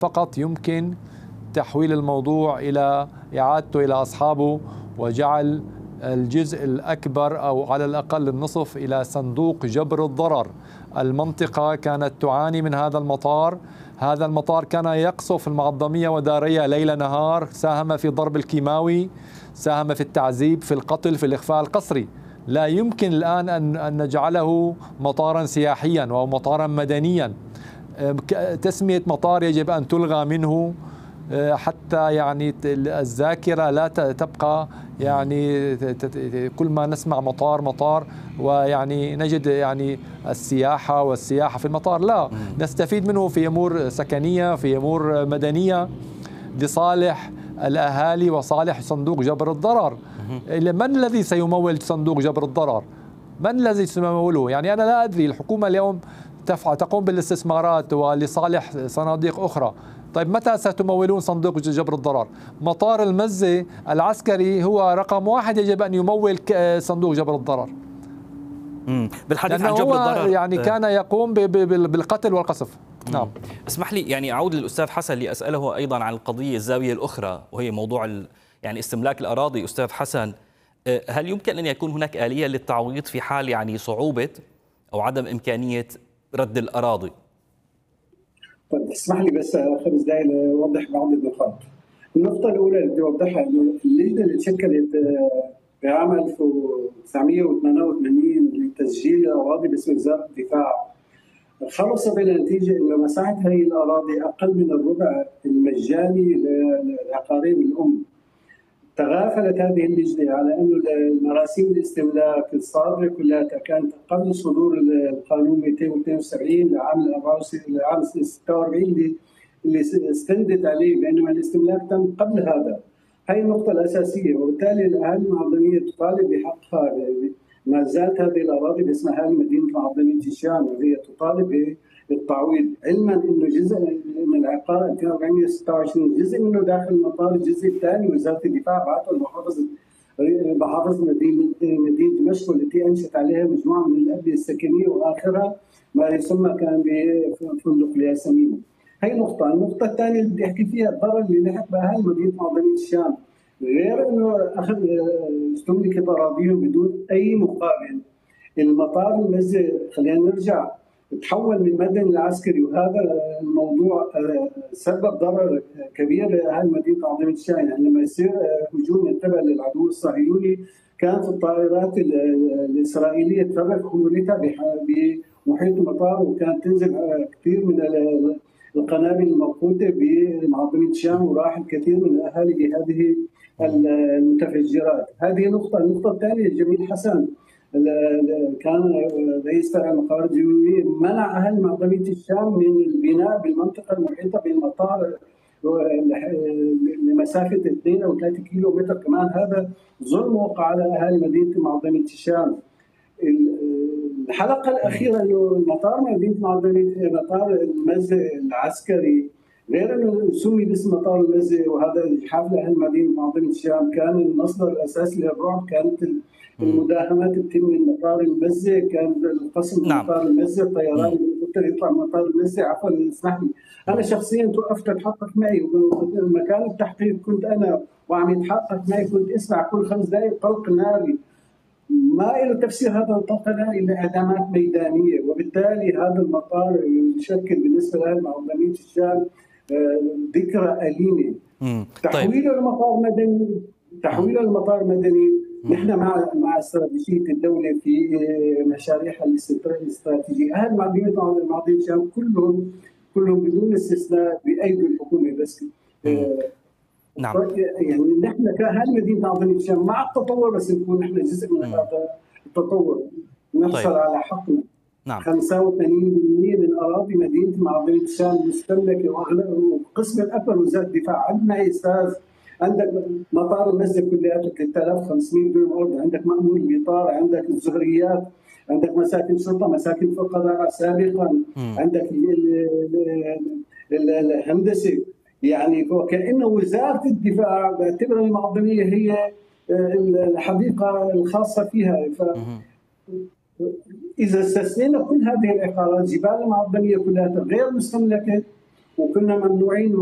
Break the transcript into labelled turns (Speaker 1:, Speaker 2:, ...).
Speaker 1: فقط يمكن تحويل الموضوع إلى إعادته إلى أصحابه وجعل الجزء الأكبر أو على الأقل النصف إلى صندوق جبر الضرر. المنطقة كانت تعاني من هذا المطار. هذا المطار كان يقصف المعظمية وداريا ليل نهار، ساهم في ضرب الكيماوي، ساهم في التعذيب، في القتل، في الإخفاء القسري. لا يمكن الآن أن نجعله مطارا سياحيا أو مطارا مدنيا. تسمية مطار يجب أن تلغى منه حتى يعني الذاكرة لا تبقى يعني كل ما نسمع مطار مطار ويعني نجد يعني السياحة والسياحة في المطار. لا، نستفيد منه في أمور سكنية، في أمور مدنية لصالح الأهالي وصالح صندوق جبر الضرر. من الذي سيمول صندوق جبر الضرر؟ من الذي سيموله؟ يعني أنا لا أدري. الحكومة اليوم تقوم بالاستثمارات ولصالح صناديق أخرى. طيب متى ستمولون صندوق جبر الضرر؟ مطار المزة العسكري هو رقم واحد يجب أن يمول صندوق جبر الضرر.
Speaker 2: بالحديث عن جبر الضرر
Speaker 1: يعني كان يقوم بالقتل والقصف. نعم.
Speaker 2: اسمح لي يعني أعود للأستاذ حسن لأسأله أيضا عن القضية الزاوية الأخرى، وهي موضوع يعني استملاك الأراضي. أستاذ حسن، هل يمكن أن يكون هناك آلية للتعويض في حال يعني صعوبة أو عدم إمكانية رد الأراضي؟
Speaker 3: طيب اسمح لي بس 5 دقائق لأوضح بعض النقاط. النقطة الأولى اللي بدي أوضحها إنه اللجنة اللي تشكلت بعام 1988 لتسجيل الأراضي باسم وزارة الدفاع خلصت إلى نتيجة إنه مساحة هذه الأراضي أقل من الربع المجاني لعقارين الأم. تغافلت هذه اللجنة على أنه مراسيم الاستملاك الصادرة كلها كانت قبل صدور القانون 272 لعام 46 اللي استندت عليه، بينما الاستملاك تم قبل هذا. هي النقطة الأساسية، وبالتالي الأهالي المعظمية تطالب بحقها. ما زالت هذه الأراضي باسم أهالي مدينة معظمية الشام، وهي تطالب بالتعويض، علما انه جزء من العقار 2426 جزء منه داخل المطار، الجزء الثاني وزاره الدفاع بعثه محافظه مدينه دمشق والتي انشت عليها مجموعه من الابنيه السكنيه واخرها ما يسمى كان بفندق الياسمين. هي نقطه. النقطه الثانيه اللي بدي احكي فيها الضرر اللي لحق باهالي مدينه معظميه الشام، غير انه استملكت اراضيهم بدون اي مقابل. المطار المزه خلينا نرجع تحول من مدني لعسكري، وهذا الموضوع سبب ضرر كبير لاهل مدينه معظميه الشام. يعني لما يصير هجوم من قبل العدو الصهيوني كانت الطائرات الاسرائيليه تفرغ حمولتها بمحيط المطار، وكانت تنزل كثير من القنابل الموقوته بمعظميه الشام، وراح الكثير من الاهالي بهذه المتفجرات. هذه نقطه. النقطه الثانيه جميل حسن كان رئيس فرع المخابرات الجنوبية منع أهل معظمية الشام من البناء بالمنطقة المحيطة بالمطار لمسافة 2 أو 3 كيلو متر. كمان هذا ظلم وقع على أهل مدينة معظمية الشام. الحلقة الأخيرة أنه مطار المزة العسكري، غير أنه سمي باسم مطار المزة وهذا حافل أهل مدينة معظمية الشام، كان المصدر الأساسي للرعب كانت المداهمات بتتم من مطار المزة، كان القصف من مطار المزة، الطيران اللي يطلع من مطار المزة. عفوا اسمح لي، انا شخصيا توقفت اتحقق معي مكان التحقيق، كنت انا وعم يتحقق معي كنت اسمع كل 5 دقائق طلق ناري. ما له تفسير هذا الطلق الناري الا اعدامات ميدانيه، وبالتالي هذا المطار يشكل بالنسبه لاهل معظميه الشام ذكرى اليمه. تحويله لمطار مدني نحن مع استراتيجيه الدوله في مشاريعها الاستراتيجيه. اهل معظميه الشام كلهم بدون استثناء بايدي الحكومه بس.
Speaker 2: نعم.
Speaker 3: يعني نحن كاهل مدينه معظميه الشام مع التطور، بس نكون نحن جزء من هذا التطور، نحصل على حقنا.
Speaker 2: نعم.
Speaker 3: 85% من اراضي مدينه معظميه الشام مستملكه، وقسم الاكبر وزاره الدفاع. عندنا استاذ، عندك مطار المزة كلياته 3500 دون أرض، عندك مأمون البطار، عندك الزهريات، عندك مساكن شرطة، مساكن فقراء سابقا، عندك الهندسة. يعني وكأنه وزارة الدفاع بعتبر المعظمية هي الحديقة الخاصة فيها. إذا استثنينا كل هذه العقارات، جبال المعظمية كلها غير مستملكة، وكنا ممنوعين